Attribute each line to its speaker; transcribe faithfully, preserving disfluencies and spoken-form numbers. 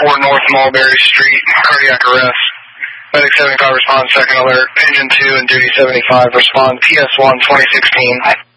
Speaker 1: four North Mulberry Street, cardiac arrest. Medic seventy-five respond, second alert. Engine two and duty seventy-five respond, P S one twenty sixteen.